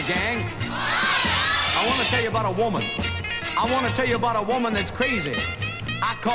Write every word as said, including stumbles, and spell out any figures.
Hi, gang. I want to tell you about a woman. I want to tell you about a woman that's crazy. I call